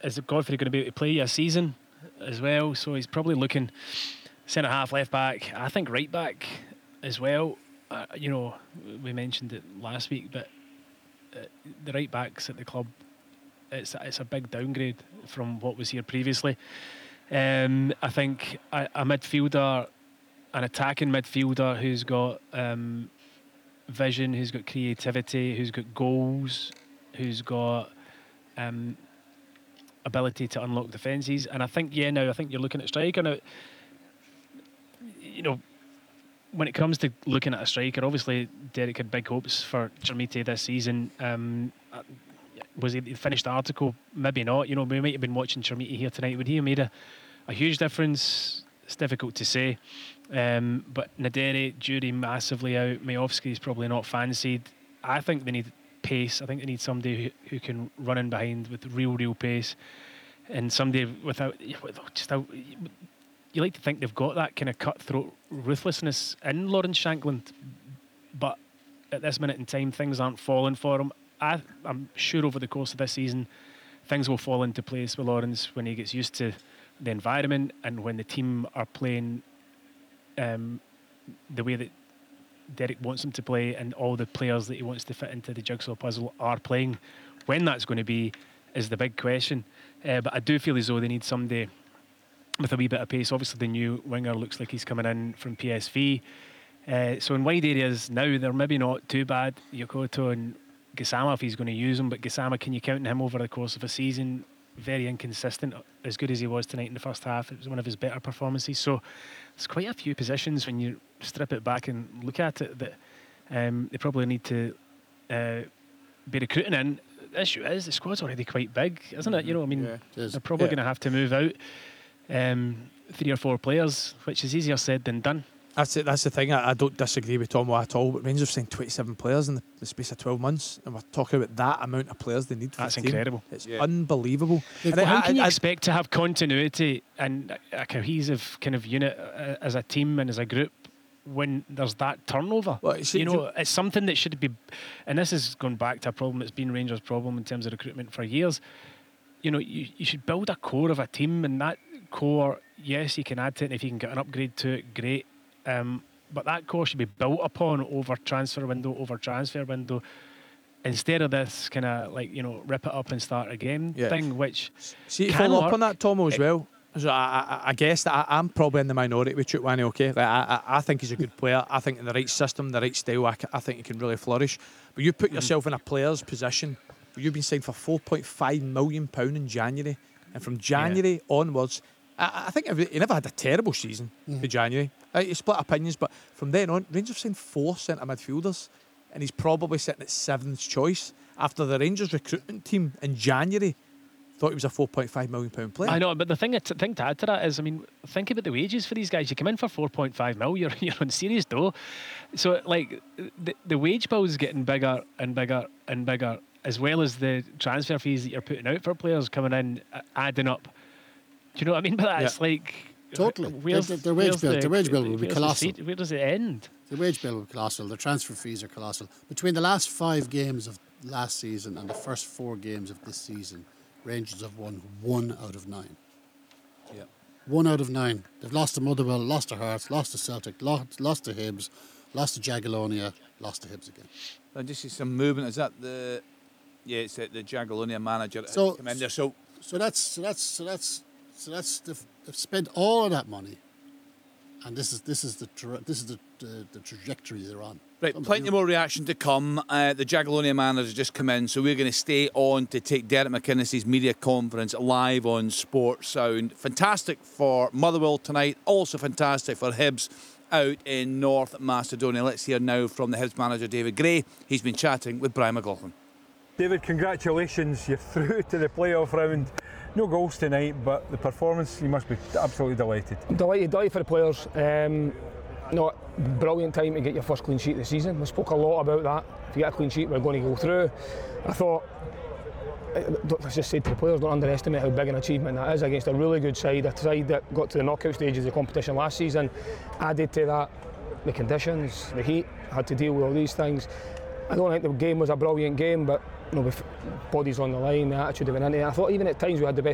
is Godfrey going to be able to play a season as well? So he's probably looking centre half, left back, I think right back as well. We mentioned it last week, but the right backs at the club, it's a big downgrade from what was here previously. I think a midfielder, an attacking midfielder who's got vision, who's got creativity, who's got goals, who's got ability to unlock defences. And I think you're looking at striker now. When it comes to looking at a striker, obviously Derek had big hopes for Chermiti this season. Was he the finished article? Maybe not. We might have been watching Chermiti here tonight. Would he have made a huge difference? It's difficult to say. But Naderi, Jury massively out. Majovski's probably not fancied. I think they need pace. I think they need somebody who can run in behind with real pace, and somebody without. You like to think they've got that kind of cutthroat ruthlessness in Lawrence Shankland, but at this minute in time, things aren't falling for him. I'm sure over the course of this season, things will fall into place with Lawrence when he gets used to the environment and when the team are playing the way that Derek wants them to play, and all the players that he wants to fit into the jigsaw puzzle are playing. When that's going to be is the big question. But I do feel as though they need somebody with a wee bit of pace. Obviously the new winger looks like he's coming in from PSV. So in wide areas now, they're maybe not too bad. Yokoto and Gassama, if he's going to use him, but Gassama, can you count on him over the course of a season? Very inconsistent. As good as he was tonight in the first half, it was one of his better performances. So there's quite a few positions when you strip it back and look at it that they probably need to be recruiting in. The issue is the squad's already quite big, isn't it? They're probably going to have to move out 3 or 4 players, which is easier said than done. That's it. That's the thing. I don't disagree with Tom at all. But Rangers have signed 27 players in the space of 12 months, and we're talking about that amount of players they need for That's the team. Incredible. It's unbelievable. How can you expect to have continuity and a cohesive kind of unit as a team and as a group when there's that turnover? Well, it's something that should be, and this is going back to a problem that's been Rangers' problem in terms of recruitment for years. You should build a core of a team, and that core, yes, you can add to it, and if you can get an upgrade to it, great. But that core should be built upon over transfer window, instead of this kind of rip it up and start again thing, which follow up on that, Tomo, as well. So I guess that I'm probably in the minority with Chukwani. Okay, I think he's a good player. I think in the right system, the right style, I think he can really flourish. But you put yourself in a player's position where you've been signed for £4.5 million in January, and from January onwards, I think he never had a terrible season in January. He split opinions, but from then on, Rangers signed 4 centre midfielders, and he's probably sitting at 7th choice after the Rangers recruitment team in January thought he was a £4.5 million player. I know, but the thing to add to that is, think about the wages for these guys. You come in for 4.5 mil, you're on serious dough. So the wage bill is getting bigger and bigger and bigger, as well as the transfer fees that you're putting out for players coming in, adding up. Do you know what I mean by that? It's like totally. The wage bill will be colossal. Where does it end? The wage bill will be colossal. The transfer fees are colossal. Between the last 5 games of last season and the first 4 games of this season, Rangers have won 1 out of 9. Yeah, 1 out of 9. They've lost to Motherwell, lost to Hearts, lost to Celtic, lost to Hibs, lost to Jagiellonia, lost to Hibs again. I just see some movement. Is that the? Yeah, it's the Jagiellonia manager. So they've spent all of that money, and this is the trajectory they're on. Right, plenty more reaction to come. The Jagiellonia manager just come in, so we're going to stay on to take Derek McInnes's media conference live on Sports Sound. Fantastic for Motherwell tonight, also fantastic for Hibs out in North Macedonia. Let's hear now from the Hibs manager David Gray. He's been chatting with Brian McLaughlin. David, congratulations, you're through to the playoff round. No goals tonight, but the performance, you must be absolutely delighted. I'm delighted for the players. Brilliant time to get your first clean sheet of the season. We spoke a lot about that. If you get a clean sheet, we're going to go through. I thought, let's just say to the players, don't underestimate how big an achievement that is against a really good side, a side that got to the knockout stages of the competition last season. Added to that, the conditions, the heat, had to deal with all these things. I don't think the game was a brilliant game, but with bodies on the line, the attitude of an into it. I thought even at times we had the best